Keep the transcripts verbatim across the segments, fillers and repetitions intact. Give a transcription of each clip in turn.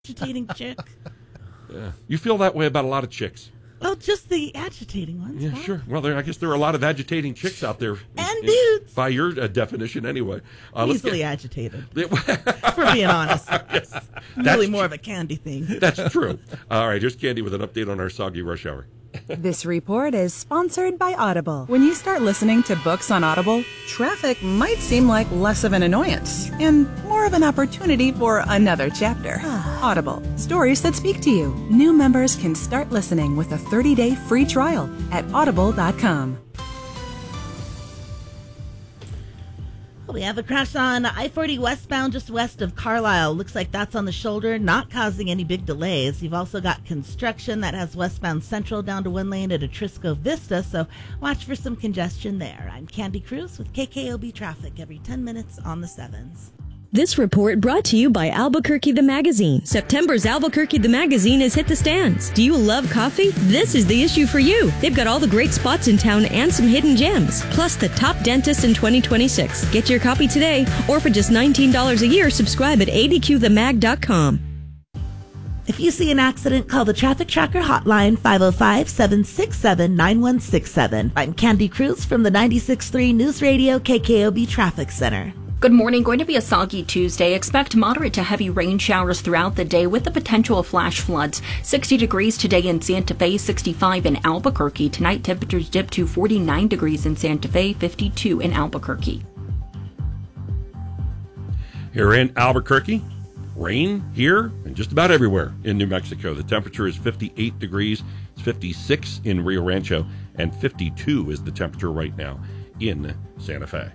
agitating chick. Yeah. You feel that way about a lot of chicks. Oh, just the agitating ones. Yeah, huh? sure. Well, there, I guess there are a lot of agitating chicks out there. And in, dudes. By your uh, definition, anyway. Uh, Easily get... agitated. For being honest. Yes. Really more of a Candy thing. That's true. All right, here's Candy with an update on our soggy rush hour. This report is sponsored by Audible. When you start listening to books on Audible, traffic might seem like less of an annoyance and more of an opportunity for another chapter. Audible, stories that speak to you. New members can start listening with a thirty-day free trial at audible dot com. We have a crash on I forty westbound just west of Carlisle. Looks like that's on the shoulder, not causing any big delays. You've also got construction that has westbound Central down to one lane at Atrisco Vista, so watch for some congestion there. I'm Candy Cruz with K K O B Traffic every ten minutes on the sevens. This report brought to you by Albuquerque the Magazine. September's Albuquerque the Magazine has hit the stands. Do you love coffee? This is the issue for you. They've got all the great spots in town and some hidden gems, plus the top dentist in twenty twenty-six. Get your copy today, or for just nineteen dollars a year, subscribe at A D Q the mag dot com. If you see an accident, call the Traffic Tracker hotline five oh five, seven six seven, nine one six seven. I'm Candy Cruz from the ninety-six point three News Radio K K O B Traffic Center. Good morning. Going to be a soggy Tuesday. Expect moderate to heavy rain showers throughout the day with the potential of flash floods. sixty degrees today in Santa Fe, sixty-five in Albuquerque. Tonight, temperatures dip to forty-nine degrees in Santa Fe, fifty-two in Albuquerque. Here in Albuquerque, rain here and just about everywhere in New Mexico. The temperature is fifty-eight degrees. It's fifty-six in Rio Rancho, and fifty-two is the temperature right now in Santa Fe.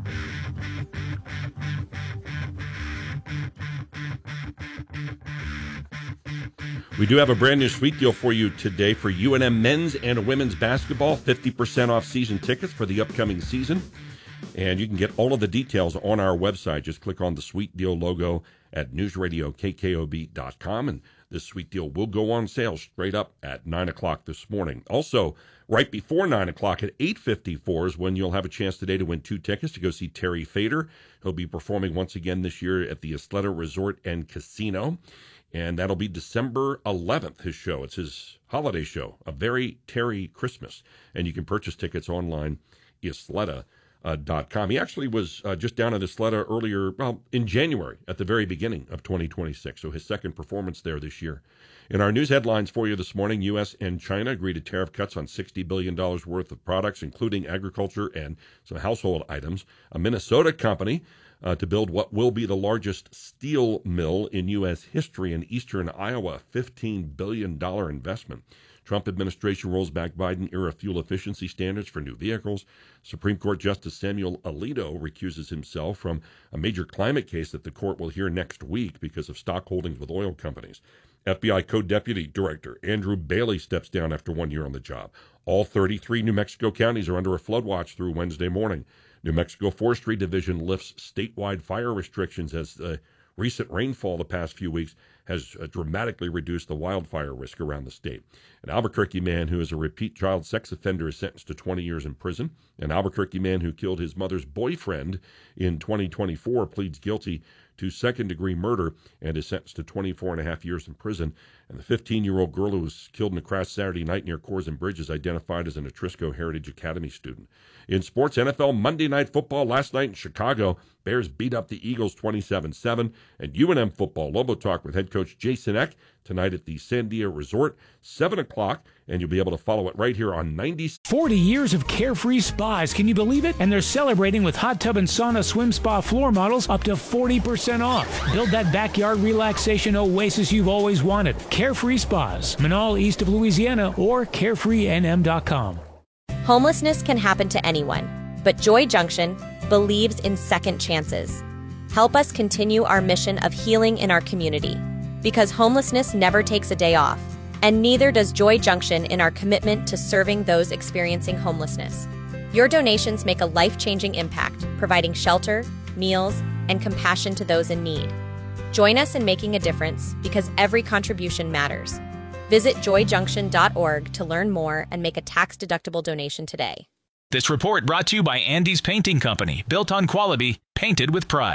We do have a brand new sweet deal for you today for U N M men's and women's basketball. fifty percent off season tickets for the upcoming season. And you can get all of the details on our website. Just click on the sweet deal logo at news radio K K O B dot com. And this sweet deal will go on sale straight up at nine o'clock this morning. Also, right before nine o'clock at eight fifty-four is when you'll have a chance today to win two tickets to go see Terry Fader. He'll be performing once again this year at the Isleta Resort and Casino. And that'll be December eleventh, his show. It's his holiday show, A Very Terry Christmas. And you can purchase tickets online, isleta dot com. He actually was uh, just down in Isleta earlier, well, in January, at the very beginning of twenty twenty-six. So his second performance there this year. In our news headlines for you this morning, U S and China agreed to tariff cuts on sixty billion dollars worth of products, including agriculture and some household items. A Minnesota company uh, to build what will be the largest steel mill in U S history in eastern Iowa, fifteen billion dollars investment. Trump administration rolls back Biden-era fuel efficiency standards for new vehicles. Supreme Court Justice Samuel Alito recuses himself from a major climate case that the court will hear next week because of stock holdings with oil companies. F B I Co-Deputy Director Andrew Bailey steps down after one year on the job. All thirty-three New Mexico counties are under a flood watch through Wednesday morning. New Mexico Forestry Division lifts statewide fire restrictions as the recent rainfall the past few weeks has uh, dramatically reduced the wildfire risk around the state. An Albuquerque man who is a repeat child sex offender is sentenced to twenty years in prison. An Albuquerque man who killed his mother's boyfriend in twenty twenty-four pleads guilty to second-degree murder and is sentenced to twenty-four and a half years in prison. And the fifteen-year-old girl who was killed in a crash Saturday night near Coors and Bridge is identified as an Atrisco Heritage Academy student. In sports, N F L Monday Night Football last night in Chicago. Bears beat up the Eagles twenty-seven seven. And U N M football, Lobo Talk with head coach Jason Eck tonight at the Sandia Resort, seven o'clock. And you'll be able to follow it right here on ninety. forty years of carefree spas. Can you believe it? And they're celebrating with hot tub and sauna swim spa floor models up to forty percent off. Build that backyard relaxation oasis you've always wanted. Carefree Spas, Manal east of Louisiana, or carefree N M dot com. Homelessness can happen to anyone, but Joy Junction believes in second chances. Help us continue our mission of healing in our community, because homelessness never takes a day off, and neither does Joy Junction in our commitment to serving those experiencing homelessness. Your donations make a life-changing impact, providing shelter, meals, and compassion to those in need. Join us in making a difference, because every contribution matters. Visit joy junction dot org to learn more and make a tax-deductible donation today. This report brought to you by Andy's Painting Company, built on quality, painted with pride.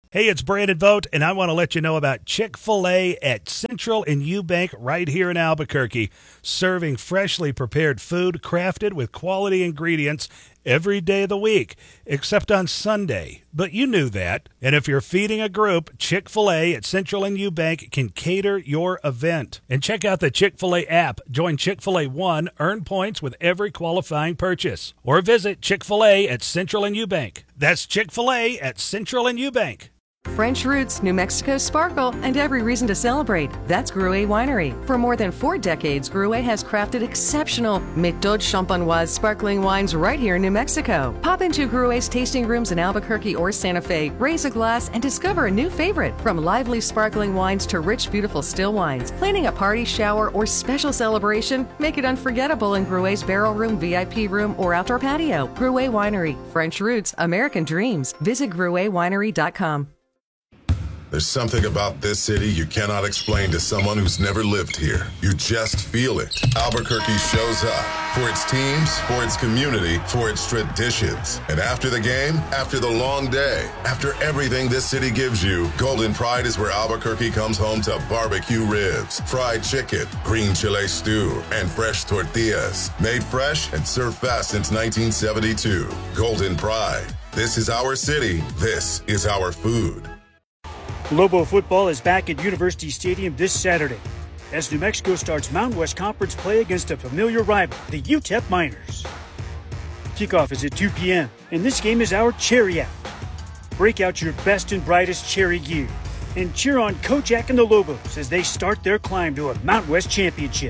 Hey, it's Brandon Vogt, and I want to let you know about Chick-fil-A at Central and Eubank right here in Albuquerque, serving freshly prepared food crafted with quality ingredients every day of the week, except on Sunday. But you knew that. And if you're feeding a group, Chick-fil-A at Central and Eubank can cater your event. And check out the Chick-fil-A app. Join Chick-fil-A One, earn points with every qualifying purchase. Or visit Chick-fil-A at Central and Eubank. That's Chick-fil-A at Central and Eubank. French roots, New Mexico sparkle, and every reason to celebrate. That's Gruet Winery. For more than four decades, Gruet has crafted exceptional Méthode Champenoise sparkling wines right here in New Mexico. Pop into Gruet's tasting rooms in Albuquerque or Santa Fe, raise a glass, and discover a new favorite. From lively sparkling wines to rich, beautiful still wines. Planning a party, shower, or special celebration? Make it unforgettable in Gruet's barrel room, V I P room, or outdoor patio. Gruet Winery. French roots, American dreams. Visit gruet winery dot com. There's something about this city you cannot explain to someone who's never lived here. You just feel it. Albuquerque shows up for its teams, for its community, for its traditions. And after the game, after the long day, after everything this city gives you, Golden Pride is where Albuquerque comes home to barbecue ribs, fried chicken, green chile stew, and fresh tortillas. Made fresh and served fast since nineteen seventy-two. Golden Pride. This is our city. This is our food. Lobo football is back at University Stadium this Saturday as New Mexico starts Mountain West Conference play against a familiar rival, the U T E P Miners. Kickoff is at two p.m., and this game is our Cherry Out. Break out your best and brightest cherry gear and cheer on Kojak and the Lobos as they start their climb to a Mountain West championship.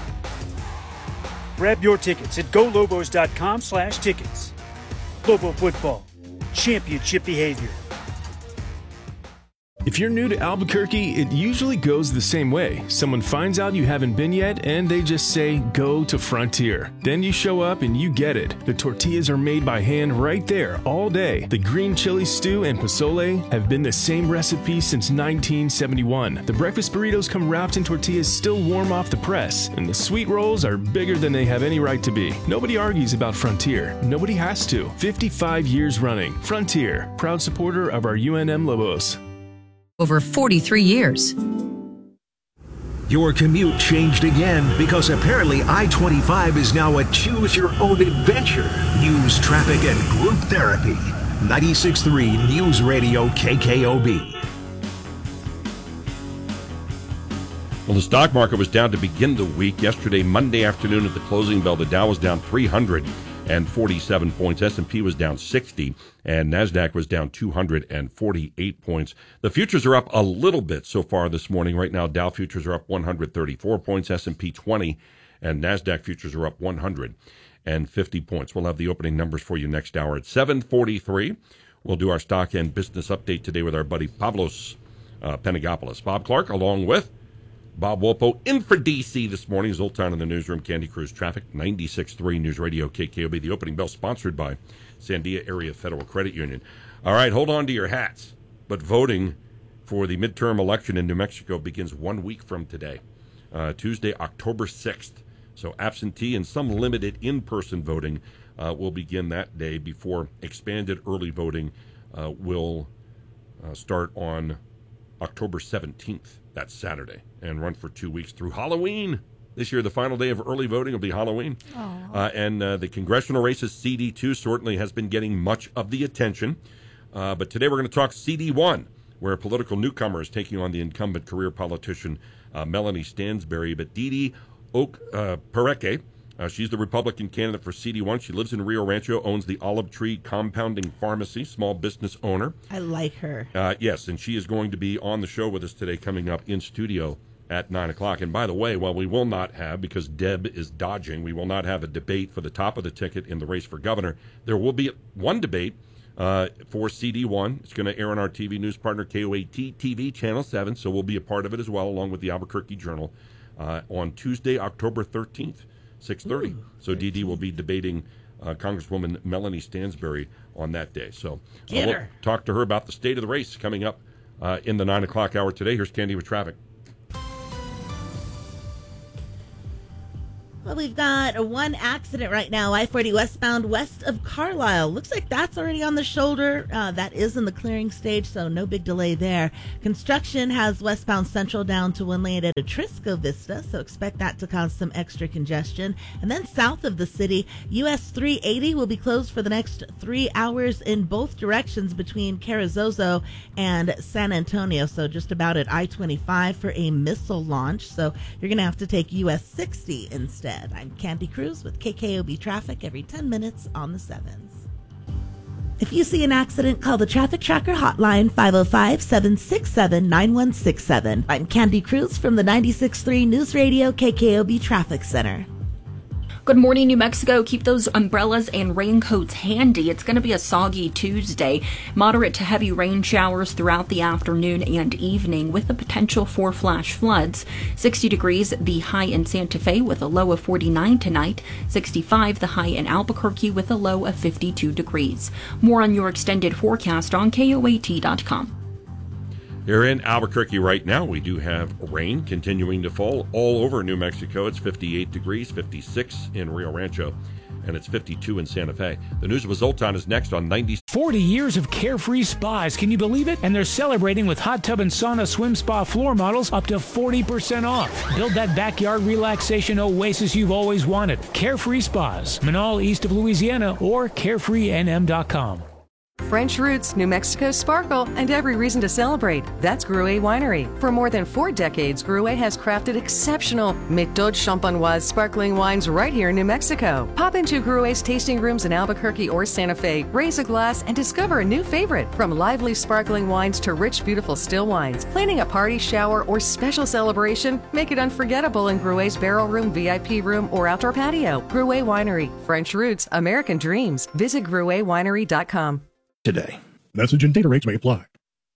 Grab your tickets at golobos.com slash tickets. Lobo football, championship behavior. If you're new to Albuquerque, it usually goes the same way. Someone finds out you haven't been yet, and they just say, go to Frontier. Then you show up and you get it. The tortillas are made by hand right there all day. The green chili stew and pozole have been the same recipe since nineteen seventy-one. The breakfast burritos come wrapped in tortillas still warm off the press, and the sweet rolls are bigger than they have any right to be. Nobody argues about Frontier. Nobody has to. fifty-five years running. Frontier, proud supporter of our U N M Lobos. Over forty-three years. Your commute changed again because apparently I twenty-five is now a choose-your-own-adventure. News, traffic, and group therapy. ninety-six point three News Radio K K O B. Well, the stock market was down to begin the week. Yesterday, Monday afternoon at the closing bell, the Dow was down three hundred forty-seven points. S and P was down sixty, and NASDAQ was down two hundred forty-eight points. The futures are up a little bit so far this morning. Right now, Dow futures are up one hundred thirty-four points, S and P twenty, and NASDAQ futures are up one hundred fifty points. We'll have the opening numbers for you next hour at seven forty-three. We'll do our stock and business update today with our buddy Pavlos uh, Panagopoulos. Bob Clark, along with Bob Wolpo, in for D C this morning. Zoltan in the newsroom, Candy Cruise Traffic, ninety-six point three News Radio K K O B. The opening bell sponsored by Sandia Area Federal Credit Union. All right, hold on to your hats. But voting for the midterm election in New Mexico begins one week from today, uh, Tuesday, October sixth. So absentee and some limited in-person voting uh, will begin that day before expanded early voting uh, will uh, start on October seventeenth. That's Saturday, and run for two weeks through Halloween. This year, the final day of early voting will be Halloween. Uh, and uh, the congressional races, C D two, certainly has been getting much of the attention. Uh, but today we're going to talk C D one, where a political newcomer is taking on the incumbent career politician uh, Melanie Stansberry. But Didi Oak uh, Pereke, uh, she's the Republican candidate for C D one. She lives in Rio Rancho, owns the Olive Tree Compounding Pharmacy, small business owner. I like her. Uh, yes, and she is going to be on the show with us today, coming up in studio at nine o'clock. And by the way, while we will not have, because Deb is dodging, we will not have a debate for the top of the ticket in the race for governor. There will be one debate uh, for C D one. It's going to air on our T V news partner, K O A T T V Channel seven, so we'll be a part of it as well, along with the Albuquerque Journal, uh, on Tuesday, October thirteenth, six thirty. Ooh, so D D will be debating uh, Congresswoman Melanie Stansberry on that day. So uh, we'll talk to her about the state of the race coming up uh, in the nine o'clock hour today. Here's Candy with traffic. Well, we've got one accident right now, I forty westbound west of Carlisle. Looks like that's already on the shoulder. Uh, that is in the clearing stage, so no big delay there. Construction has westbound Central down to one lane at Atrisco Vista, so expect that to cause some extra congestion. And then south of the city, U S three eighty will be closed for the next three hours in both directions between Carrizozo and San Antonio, so just about at I twenty-five for a missile launch. So you're going to have to take U S sixty instead. I'm Candy Cruz with K K O B Traffic every ten minutes on the sevens. If you see an accident, call the Traffic Tracker hotline five oh five, seven six seven, nine one six seven. I'm Candy Cruz from the ninety-six point three News Radio K K O B Traffic Center. Good morning, New Mexico. Keep those umbrellas and raincoats handy. It's going to be a soggy Tuesday. Moderate to heavy rain showers throughout the afternoon and evening with the potential for flash floods. sixty degrees, the high in Santa Fe with a low of forty-nine tonight. sixty-five, the high in Albuquerque with a low of fifty-two degrees. More on your extended forecast on K O A T dot com. Here in Albuquerque right now, we do have rain continuing to fall all over New Mexico. It's fifty-eight degrees, fifty-six in Rio Rancho, and it's fifty-two in Santa Fe. The news with Zoltan is next on ninety. forty years of carefree spas. Can you believe it? And they're celebrating with hot tub and sauna swim spa floor models up to forty percent off. Build that backyard relaxation oasis you've always wanted. Carefree Spas, Manal east of Louisiana, or carefree N M dot com. French roots, New Mexico sparkle, and every reason to celebrate. That's Gruet Winery. For more than four decades, Gruet has crafted exceptional Méthode Champenoise sparkling wines right here in New Mexico. Pop into Gruet's tasting rooms in Albuquerque or Santa Fe, raise a glass, and discover a new favorite. From lively sparkling wines to rich, beautiful still wines. Planning a party, shower, or special celebration? Make it unforgettable in Gruet's barrel room, V I P room, or outdoor patio. Gruet Winery. French roots, American dreams. Visit Gruet Winery dot com. Today. Message and data rates may apply.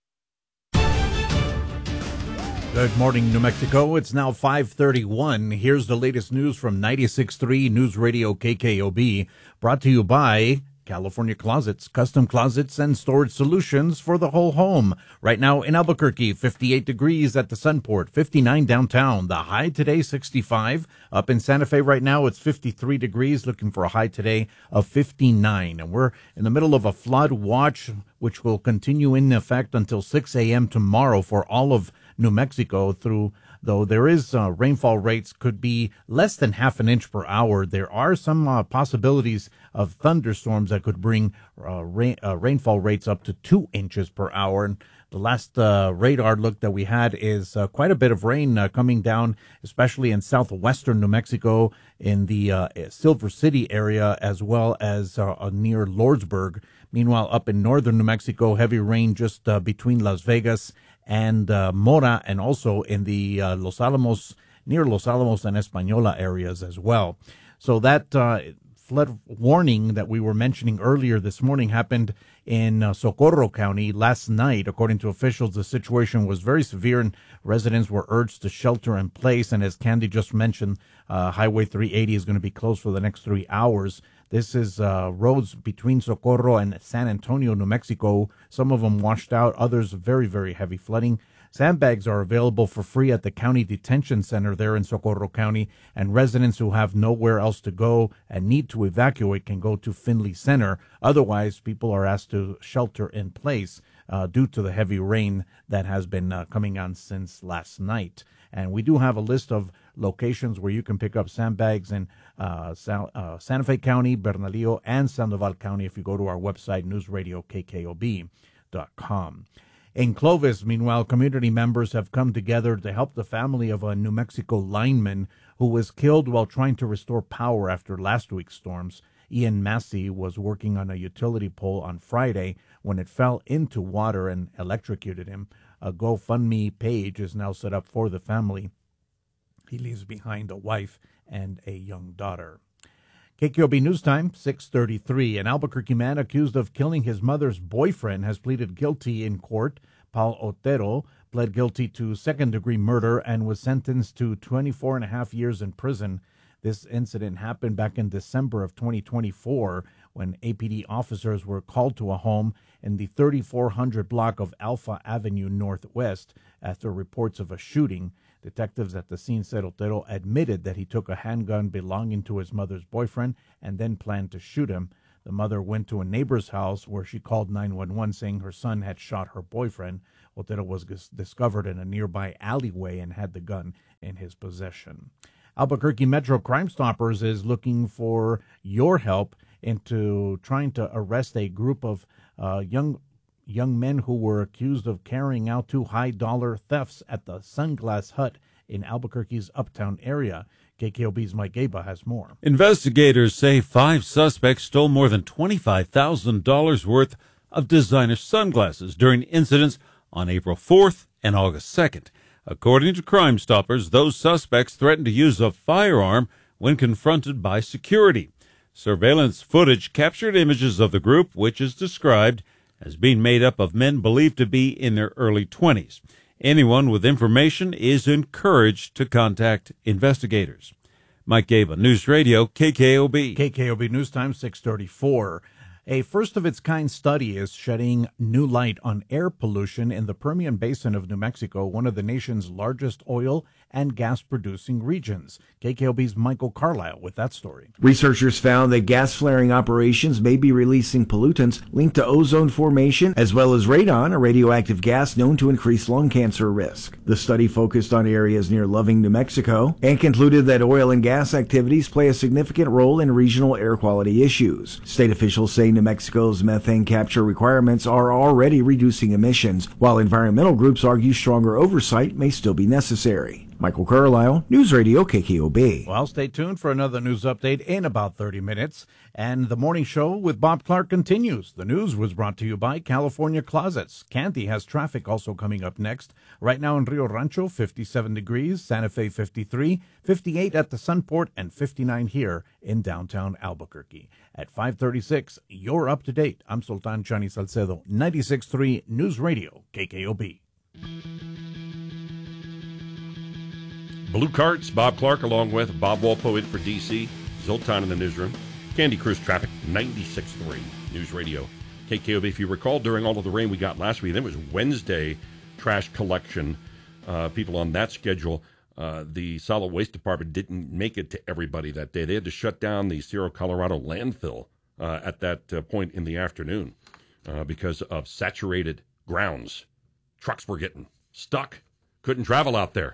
Good morning, New Mexico. It's now five thirty-one. Here's the latest news from ninety-six point three News Radio K K O B, brought to you by California Closets, custom closets and storage solutions for the whole home. Right now in Albuquerque, fifty-eight degrees at the Sunport, fifty-nine downtown. The high today, sixty-five. Up in Santa Fe right now, it's fifty-three degrees, looking for a high today of fifty-nine. And we're in the middle of a flood watch, which will continue in effect until six a.m. tomorrow for all of New Mexico. Through though there is uh, rainfall rates could be less than half an inch per hour. There are some uh, possibilities of thunderstorms that could bring uh, rain, uh, rainfall rates up to two inches per hour. And the last uh, radar look that we had is uh, quite a bit of rain uh, coming down, especially in southwestern New Mexico, in the uh, Silver City area, as well as uh, near Lordsburg. Meanwhile, up in northern New Mexico, heavy rain just uh, between Las Vegas and uh, Mora, and also in the uh, Los Alamos, near Los Alamos and Española areas as well. So that uh, flood warning that we were mentioning earlier this morning happened in uh, Socorro County last night. According to officials, the situation was very severe and residents were urged to shelter in place. And as Candy just mentioned, uh, Highway three eighty is going to be closed for the next three hours. This is uh, roads between Socorro and San Antonio, New Mexico. Some of them washed out, others very, very heavy flooding. Sandbags are available for free at the county detention center there in Socorro County, and residents who have nowhere else to go and need to evacuate can go to Finley Center. Otherwise, people are asked to shelter in place uh, due to the heavy rain that has been uh, coming on since last night. And we do have a list of locations where you can pick up sandbags in uh, Sa- uh, Santa Fe County, Bernalillo, and Sandoval County if you go to our website, news radio K K O B dot com. In Clovis, meanwhile, community members have come together to help the family of a New Mexico lineman who was killed while trying to restore power after last week's storms. Ian Massey was working on a utility pole on Friday when it fell into water and electrocuted him. A GoFundMe page is now set up for the family. He leaves behind a wife and a young daughter. K K O B News Time, six thirty-three. An Albuquerque man accused of killing his mother's boyfriend has pleaded guilty in court. Paul Otero pled guilty to second-degree murder and was sentenced to twenty-four and a half years in prison. This incident happened back in December of twenty twenty-four when A P D officers were called to a home in the thirty-four hundred block of Alpha Avenue Northwest after reports of a shooting. Detectives at the scene said Otero admitted that he took a handgun belonging to his mother's boyfriend and then planned to shoot him. The mother went to a neighbor's house where she called nine one one saying her son had shot her boyfriend. Otero was dis- discovered in a nearby alleyway and had the gun in his possession. Albuquerque Metro Crime Stoppers is looking for your help into trying to arrest a group of uh, young young men who were accused of carrying out two high-dollar thefts at the Sunglass Hut in Albuquerque's uptown area. K K O B's Mike Gaba has more. Investigators say five suspects stole more than twenty-five thousand dollars worth of designer sunglasses during incidents on April fourth and August second. According to Crime Stoppers, those suspects threatened to use a firearm when confronted by security. Surveillance footage captured images of the group, which is described as being made up of men believed to be in their early twenties. Anyone with information is encouraged to contact investigators. Mike Gaba, News Radio, K K O B. K K O B News Time, six thirty-four. A first-of-its-kind study is shedding new light on air pollution in the Permian Basin of New Mexico, one of the nation's largest oil and gas-producing regions. K K O B's Michael Carlisle with that story. Researchers found that gas flaring operations may be releasing pollutants linked to ozone formation, as well as radon, a radioactive gas known to increase lung cancer risk. The study focused on areas near Loving, New Mexico, and concluded that oil and gas activities play a significant role in regional air quality issues. State officials say New Mexico's methane capture requirements are already reducing emissions, while environmental groups argue stronger oversight may still be necessary. Michael Carlisle, News Radio K K O B. Well, stay tuned for another news update in about thirty minutes. And the morning show with Bob Clark continues. The news was brought to you by California Closets. Candy has traffic also coming up next. Right now in Rio Rancho, fifty-seven degrees, Santa Fe fifty-three, fifty-eight at the Sunport, and fifty-nine here in downtown Albuquerque. At five thirty-six, you're up to date. I'm Sultan Chani Salcedo, ninety-six point three News Radio K K O B. Blue Carts, Bob Clark, along with Bob Walpo in for D C, Zoltan in the newsroom. Candy Cruise traffic, ninety-six point three News Radio K K O B. If you recall, during all of the rain we got last week, then it was Wednesday trash collection. Uh, people on that schedule, uh, the solid waste department didn't make it to everybody that day. They had to shut down the Cerro Colorado landfill uh, at that uh, point in the afternoon uh, because of saturated grounds. Trucks were getting stuck, couldn't travel out there.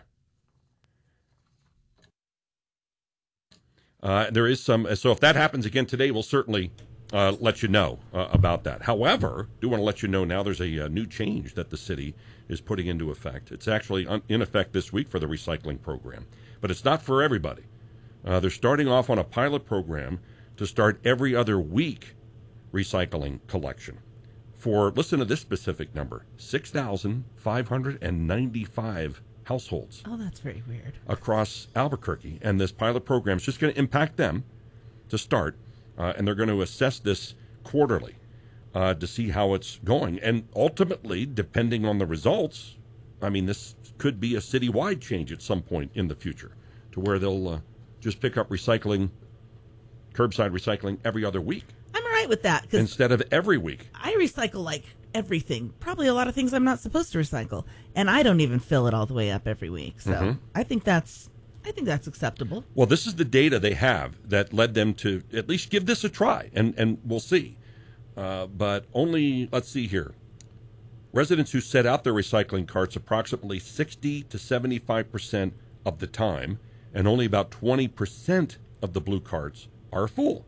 Uh, there is some, so if that happens again today, we'll certainly uh, let you know uh, about that. However, I do want to let you know now there's a, a new change that the city is putting into effect. It's actually un- in effect this week for the recycling program, but it's not for everybody. Uh, they're starting off on a pilot program to start every other week recycling collection for, listen to this specific number, six thousand five hundred ninety-five households. Oh, that's very weird. Across Albuquerque. And this pilot program is just going to impact them to start, uh, and they're going to assess this quarterly uh, to see how it's going. And ultimately, depending on the results, I mean, this could be a citywide change at some point in the future to where they'll uh, just pick up recycling, curbside recycling every other week. I'm all right with that. Cause instead of every week. I recycle like everything, probably a lot of things I'm not supposed to recycle, and I don't even fill it all the way up every week. So mm-hmm. I think that's I think that's acceptable. Well, this is the data they have that led them to at least give this a try, and, and we'll see. Uh, but only, let's see here, residents who set out their recycling carts approximately sixty to seventy-five percent of the time, and only about twenty percent of the blue carts are full.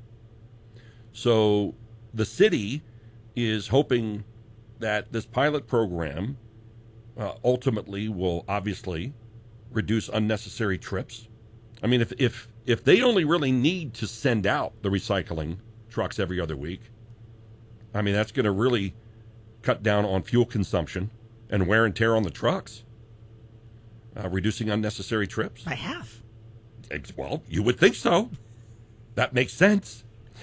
So the city is hoping that this pilot program uh, ultimately will obviously reduce unnecessary trips. I mean, if, if if they only really need to send out the recycling trucks every other week, I mean, that's going to really cut down on fuel consumption and wear and tear on the trucks, uh, reducing unnecessary trips. By half. Well, you would think so. That makes sense.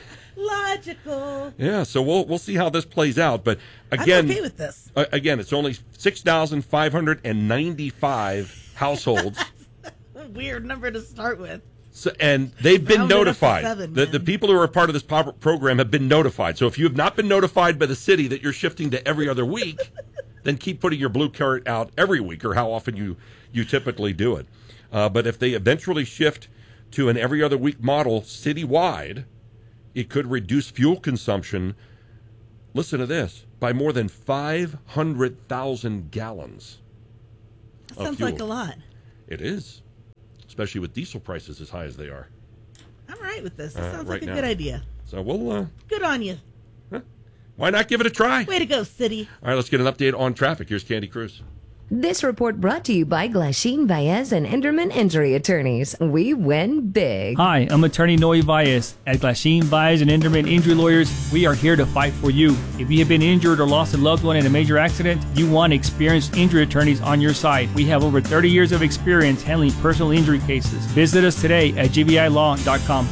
Logical. Yeah, so we'll we'll see how this plays out. But again, I'm okay with this. Uh, again, it's only six thousand five hundred ninety-five households. A weird number to start with. So, and they've been Round it up to notified. seven, the, man. the people who are a part of this po- program have been notified. So if you have not been notified by the city that you're shifting to every other week, then keep putting your blue cart out every week or how often you, you typically do it. Uh, but if they eventually shift to an every other week model citywide, it could reduce fuel consumption, listen to this, by more than five hundred thousand gallons. That sounds like a lot. It is, especially with diesel prices as high as they are. I'm right with this. This Uh, sounds right like a now. good idea. So we'll, uh, Good on you. why not give it a try? Way to go, City. All right, let's get an update on traffic. Here's Candy Cruz. This report brought to you by Glasheen Baez and Enderman Injury Attorneys. We win big. Hi, I'm attorney Noe Baez. At Glasheen Baez and Enderman Injury Lawyers, we are here to fight for you. If you have been injured or lost a loved one in a major accident, you want experienced injury attorneys on your side. We have over thirty years of experience handling personal injury cases. Visit us today at g b i law dot com.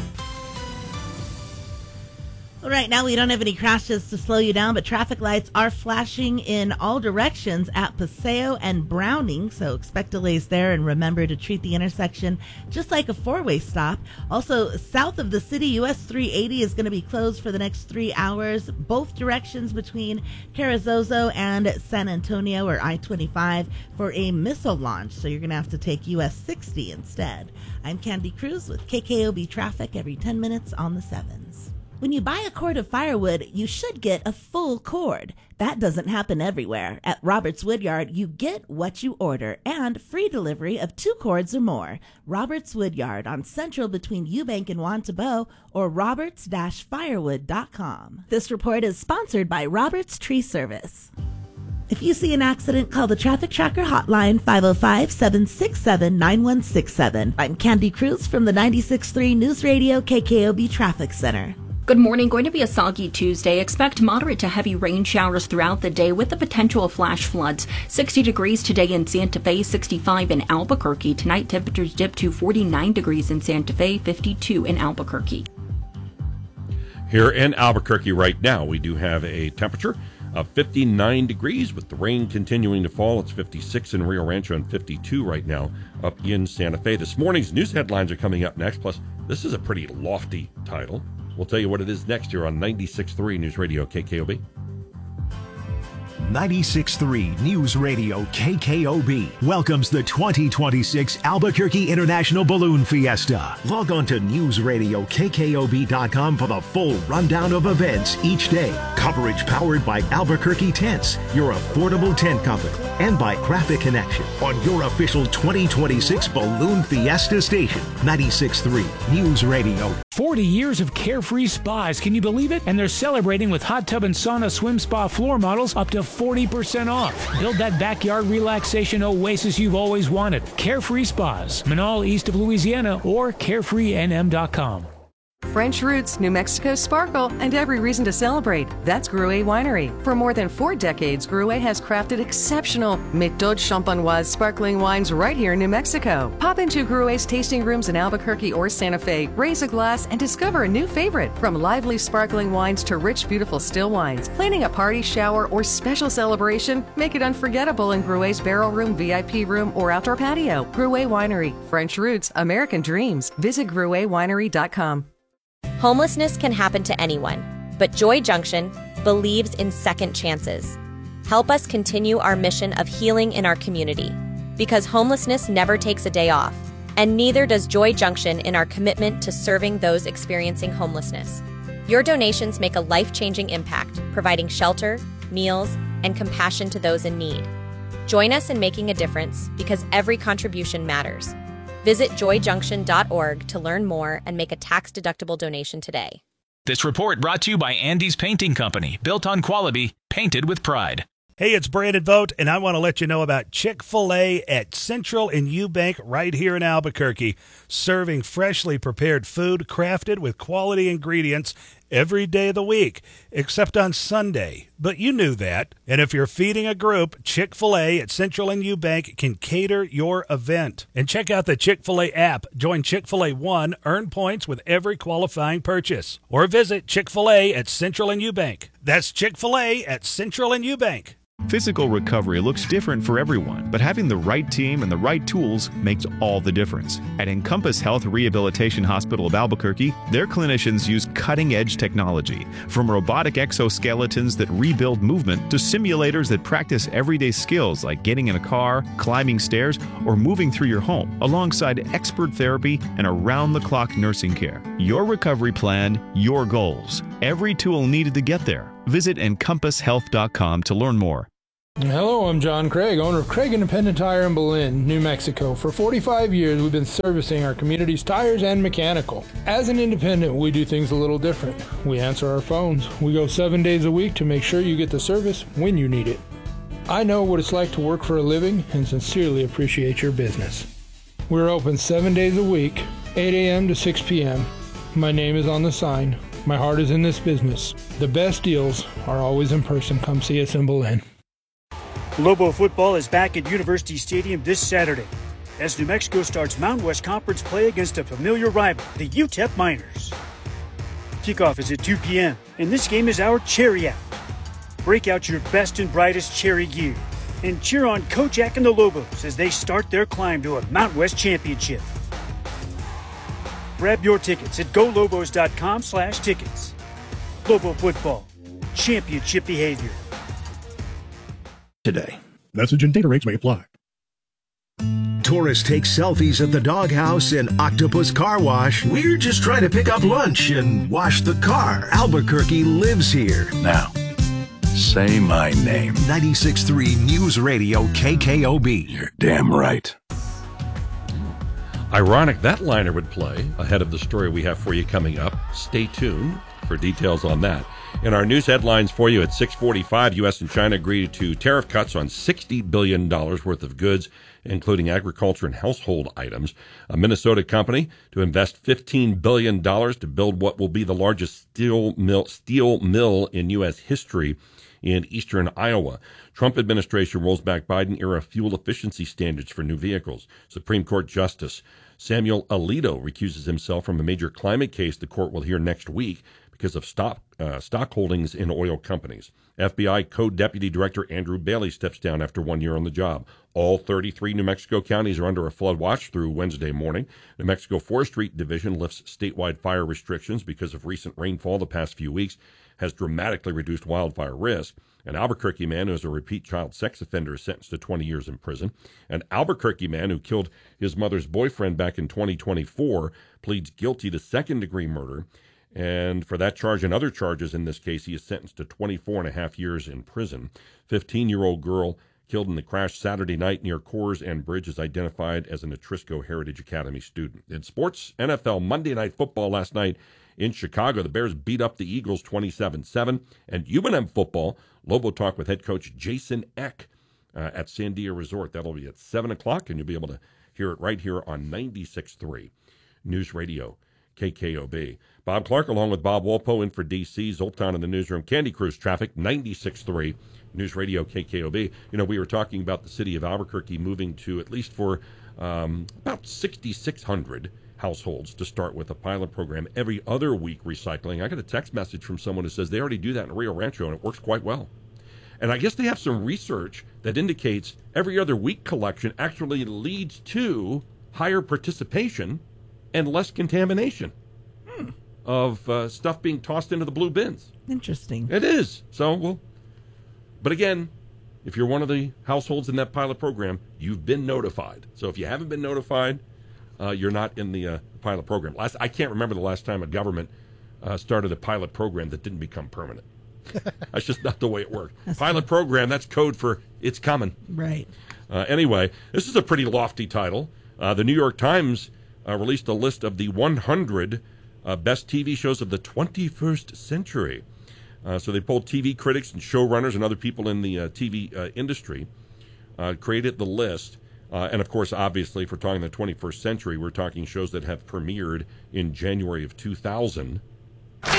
Well, right now we don't have any crashes to slow you down, but traffic lights are flashing in all directions at Paseo and Browning, so expect delays there, and remember to treat the intersection just like a four-way stop. Also, south of the city, U S three eighty is going to be closed for the next three hours, both directions between Carrizozo and San Antonio, or I twenty-five, for a missile launch, so you're going to have to take U S sixty instead. I'm Candy Cruz with K K O B Traffic every ten minutes on the sevens. When you buy a cord of firewood, you should get a full cord. That doesn't happen everywhere. At Roberts Woodyard, you get what you order and free delivery of two cords or more. Roberts Woodyard on Central between Eubank and Wantabo, or roberts dash firewood dot com. This report is sponsored by Roberts Tree Service. If you see an accident, call the Traffic Tracker hotline, five oh five, seven six seven, nine one six seven. I'm Candy Cruz from the ninety-six point three News Radio K K O B Traffic Center. Good morning. Going to be a soggy Tuesday. Expect moderate to heavy rain showers throughout the day with the potential of flash floods. sixty degrees today in Santa Fe, sixty-five in Albuquerque. Tonight, temperatures dip to forty-nine degrees in Santa Fe, fifty-two in Albuquerque. Here in Albuquerque right now, we do have a temperature of fifty-nine degrees with the rain continuing to fall. It's fifty-six in Rio Rancho and fifty-two right now up in Santa Fe. This morning's news headlines are coming up next. Plus, this is a pretty lofty title. We'll tell you what it is next year on ninety-six point three News Radio K K O B. ninety-six point three News Radio K K O B welcomes the twenty twenty-six Albuquerque International Balloon Fiesta. Log on to news radio K K O B dot com for the full rundown of events each day. Coverage powered by Albuquerque Tents, your affordable tent company, and by Graphic Connection on your official twenty twenty-six Balloon Fiesta station. ninety-six point three News Radio. forty years of carefree spas, can you believe it? And they're celebrating with hot tub and sauna swim spa floor models up to forty percent off. Build that backyard relaxation oasis you've always wanted. Carefree Spas, Manal east of Louisiana, or carefree n m dot com. French roots, New Mexico sparkle, and every reason to celebrate. That's Gruet Winery. For more than four decades, Gruet has crafted exceptional Méthode Champenoise sparkling wines right here in New Mexico. Pop into Gruet's tasting rooms in Albuquerque or Santa Fe, raise a glass, and discover a new favorite. From lively sparkling wines to rich, beautiful still wines. Planning a party, shower, or special celebration? Make it unforgettable in Gruet's barrel room, V I P room, or outdoor patio. Gruet Winery. French roots, American dreams. Visit gruet winery dot com. Homelessness can happen to anyone, but Joy Junction believes in second chances. Help us continue our mission of healing in our community, because homelessness never takes a day off, and neither does Joy Junction in our commitment to serving those experiencing homelessness. Your donations make a life-changing impact, providing shelter, meals, and compassion to those in need. Join us in making a difference, because every contribution matters. Visit joy junction dot org to learn more and make a tax-deductible donation today. This report brought to you by Andy's Painting Company, built on quality, painted with pride. Hey, it's Brandon Vogt, and I want to let you know about Chick-fil-A at Central and Eubank right here in Albuquerque, serving freshly prepared food crafted with quality ingredients every day of the week, except on Sunday. But you knew that. And if you're feeding a group, Chick-fil-A at Central and Eubank can cater your event. And check out the Chick-fil-A app. Join Chick-fil-A One, earn points with every qualifying purchase. Or visit Chick-fil-A at Central and Eubank. That's Chick-fil-A at Central and Eubank. Physical recovery looks different for everyone, but having the right team and the right tools makes all the difference. At Encompass Health Rehabilitation Hospital of Albuquerque, their clinicians use cutting-edge technology, from robotic exoskeletons that rebuild movement to simulators that practice everyday skills like getting in a car, climbing stairs, or moving through your home, alongside expert therapy and around-the-clock nursing care. Your recovery plan, your goals. Every tool needed to get there. Visit encompass health dot com to learn more. Hello, I'm John Craig, owner of Craig Independent Tire in Belen, New Mexico. For forty-five years, we've been servicing our community's tires and mechanical. As an independent, we do things a little different. We answer our phones. We go seven days a week to make sure you get the service when you need it. I know what it's like to work for a living and sincerely appreciate your business. We're open seven days a week, eight a.m. to six p.m. My name is on the sign. My heart is in this business. The best deals are always in person. Come see us in Belen. Lobo football is back at University Stadium this Saturday as New Mexico starts Mountain West Conference play against a familiar rival, the U T E P Miners. Kickoff is at two p.m., and this game is our Cherry Out. Break out your best and brightest cherry gear and cheer on Coach Jack and the Lobos as they start their climb to a Mountain West championship. Grab your tickets at go lobos dot com slash tickets. Lobo football, championship behavior. Today. Message and data rates may apply. Tourists take selfies at the doghouse and Octopus Car Wash. We're just trying to pick up lunch and wash the car. Albuquerque lives here. Now, say my name. ninety-six point three News Radio K K O B. You're damn right. Ironic that liner would play ahead of the story we have for you coming up. Stay tuned for details on that. In our news headlines for you at six forty-five, U S and China agreed to tariff cuts on sixty billion dollars worth of goods, including agriculture and household items. A Minnesota company to invest fifteen billion dollars to build what will be the largest steel mill, steel mill in U S history in eastern Iowa. Trump administration rolls back Biden-era fuel efficiency standards for new vehicles. Supreme Court Justice Samuel Alito recuses himself from a major climate case the court will hear next week because of stock, uh, stock holdings in oil companies. F B I Co-Deputy Director Andrew Bailey steps down after one year on the job. All thirty-three New Mexico counties are under a flood watch through Wednesday morning. New Mexico Forestry Division lifts statewide fire restrictions because of recent rainfall the past few weeks, has dramatically reduced wildfire risk. An Albuquerque man who is a repeat child sex offender is sentenced to twenty years in prison. An Albuquerque man who killed his mother's boyfriend back in twenty twenty-four pleads guilty to second-degree murder. And for that charge and other charges in this case, he is sentenced to twenty-four and a half years in prison. fifteen-year-old girl killed in the crash Saturday night near Coors and Bridge is identified as an Atrisco Heritage Academy student. In sports, N F L Monday Night Football last night in Chicago. The Bears beat up the Eagles twenty-seven seven. And U N M football, Lobo Talk with head coach Jason Eck uh, at Sandia Resort. That'll be at seven o'clock, and you'll be able to hear it right here on ninety-six point three News Radio K K O B. Bob Clark along with Bob Walpo in for D C. Zoltan in the newsroom. Candy Cruise traffic, ninety-six point three News Radio K K O B. You know, we were talking about the city of Albuquerque moving to, at least for um, about sixty-six hundred households to start with a pilot program every other week recycling. I got a text message from someone who says they already do that in Rio Rancho and it works quite well. And I guess they have some research that indicates every other week collection actually leads to higher participation and less contamination hmm. of uh, stuff being tossed into the blue bins. Interesting. It is. So, well, but again, if you're one of the households in that pilot program, you've been notified. So if you haven't been notified, uh, you're not in the uh, pilot program. Last, I can't remember the last time a government uh, started a pilot program that didn't become permanent. That's just not the way it worked. That's pilot true. Program, that's code for it's coming. Right. Uh, anyway, this is a pretty lofty title. Uh, the New York Times Uh, released a list of the one hundred uh, best T V shows of the twenty-first century. Uh, so they polled T V critics and showrunners and other people in the uh, T V uh, industry, uh, created the list. Uh, and, of course, obviously, if we're talking the twenty-first century, we're talking shows that have premiered in January of two thousand. Oh,